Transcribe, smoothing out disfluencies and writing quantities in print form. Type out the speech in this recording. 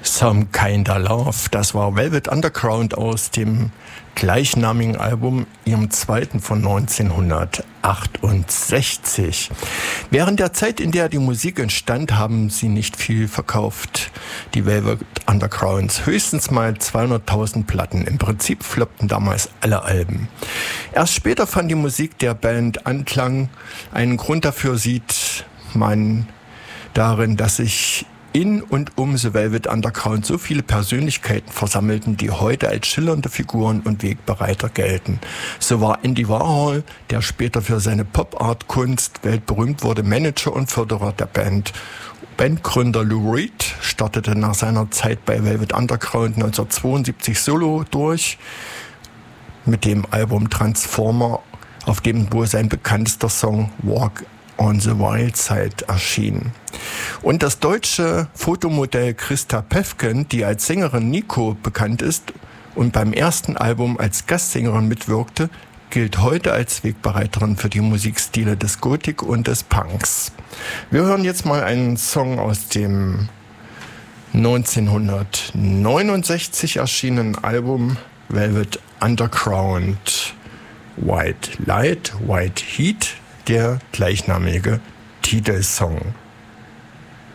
Some Kinda Love, das war Velvet Underground aus dem gleichnamigen Album, ihrem zweiten von 1968. Während der Zeit, in der die Musik entstand, haben sie nicht viel verkauft, die Velvet Undergrounds. Höchstens mal 200.000 Platten. Im Prinzip floppten damals alle Alben. Erst später fand die Musik der Band Anklang. Einen Grund dafür sieht man darin, dass sich in und um The Velvet Underground so viele Persönlichkeiten versammelten, die heute als schillernde Figuren und Wegbereiter gelten. So war Andy Warhol, der später für seine Pop-Art-Kunst weltberühmt wurde, Manager und Förderer der Band. Bandgründer Lou Reed startete nach seiner Zeit bei Velvet Underground 1972 solo durch mit dem Album Transformer, auf dem wohl sein bekanntester Song Walk on the Wild Side erschien. Und das deutsche Fotomodell Christa Päffken, die als Sängerin Nico bekannt ist und beim ersten Album als Gastsängerin mitwirkte, gilt heute als Wegbereiterin für die Musikstile des Gothic und des Punks. Wir hören jetzt mal einen Song aus dem 1969 erschienenen Album Velvet Underground, White Light, White Heat, der gleichnamige Titelsong.